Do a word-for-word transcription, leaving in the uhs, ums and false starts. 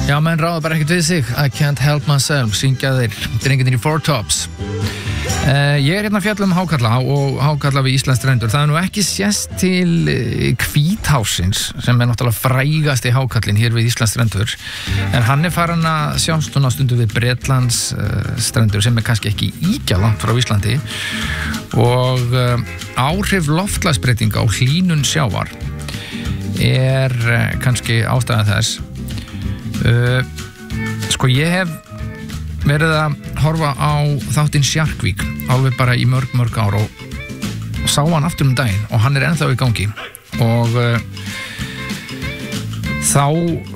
Já, menn ráða bara ekkert við sig. I can't help myself, syngja þeir drengirnir í Four Tops. Uh, ég er hérna að fjalla um hákarla og hákarla við Íslandsstrendur. Það er nú ekki sést til Hvíthássins sem er náttúrulega frægasti hákarlinn hér við Íslandsstrendur, en hann er farin að sjást núna stundu við Bretlandsstrendur sem er kannski ekki íkja langt frá Íslandi, og uh, áhrif loftslagsbreytinga á hlýnun sjávar er uh, kannski ástæða þess. Uh, sko ég hef verið að horfa á þáttinn Sjarkvík alveg bara í mörg mörg ár og, og sá hann aftur um daginn og hann er ennþá í gangi, og uh, þá